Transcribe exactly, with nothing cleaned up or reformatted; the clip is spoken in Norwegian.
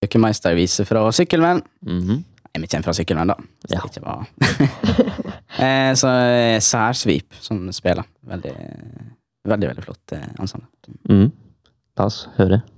Økemeister viser fra Sykkelvenn. Mhm. Jeg kommer fra Sykkelvenn da. Så Ja. det ikke var... eh, så eh, Særsvip som spiller. Veldig, veldig, veldig flott eh, ensemble. Mhm. La oss høre.